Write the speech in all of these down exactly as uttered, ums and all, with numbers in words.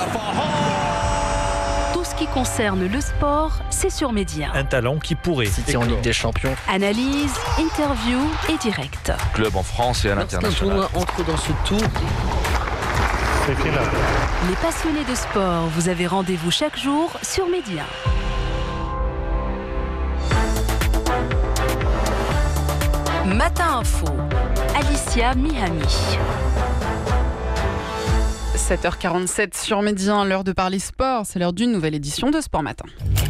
Tout ce qui concerne le sport, c'est sur Média. Un talent qui pourrait City en Ligue des Champions. Analyse, interview et direct. Club en France et à l'international. Lorsqu'un tournoi entre dans ce tour, Les passionnés de sport, vous avez rendez-vous chaque jour sur Média. Matin Info, Alicia Mihami. sept heures quarante-sept sur Média, l'heure de parler sport. C'est l'heure d'une nouvelle édition de Sport Matin.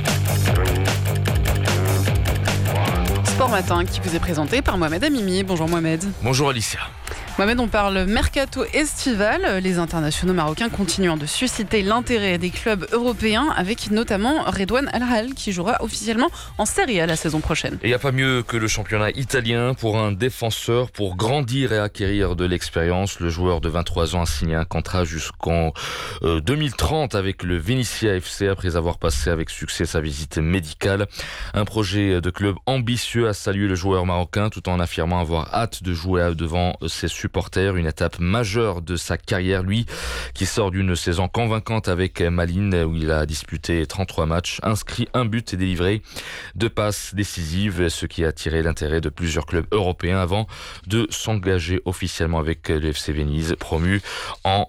Sport Matin qui vous est présenté par Mohamed Amimi. Bonjour Mohamed. Bonjour Alicia. Mohamed, on parle mercato estival. Les internationaux marocains continuent de susciter l'intérêt des clubs européens avec notamment Redouane El Ahly qui jouera officiellement en Serie A la saison prochaine. Et il n'y a pas mieux que le championnat italien pour un défenseur pour grandir et acquérir de l'expérience. Le joueur de vingt-trois ans a signé un contrat jusqu'en euh, deux mille trente avec le Venezia F C après avoir passé avec succès sa visite médicale. Un projet de club ambitieux a salué le joueur marocain tout en affirmant avoir hâte de jouer devant ses supporters, une étape majeure de sa carrière, lui qui sort d'une saison convaincante avec Malines où il a disputé trente-trois matchs, inscrit un but et délivré deux passes décisives, ce qui a attiré l'intérêt de plusieurs clubs européens avant de s'engager officiellement avec le F C Venise, promu en